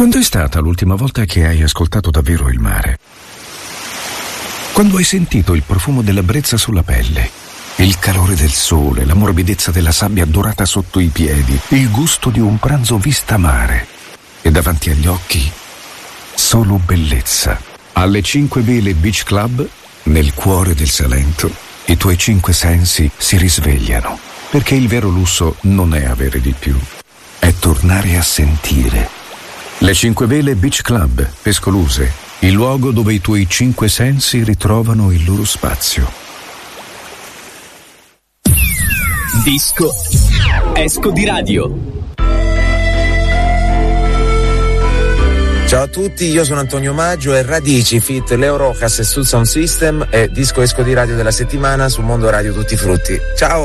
Quando è stata l'ultima volta che hai ascoltato davvero il mare? Quando hai sentito il profumo della brezza sulla pelle, il calore del sole, la morbidezza della sabbia dorata sotto i piedi, il gusto di un pranzo vista mare e davanti agli occhi solo bellezza. Alle 5 Vele Beach Club, nel cuore del Salento, i tuoi 5 sensi si risvegliano, perché il vero lusso non è avere di più, è tornare a sentire. Le 5 Vele Beach Club, Pescoluse, il luogo dove i tuoi 5 sensi ritrovano il loro spazio. Disco Esco di Radio. Ciao a tutti, io sono Antonio Maggio e Radici feat. Leo Rojas e Soul Sound System e Disco Esco di Radio della settimana su Mondo Radio Tutti Frutti. Ciao!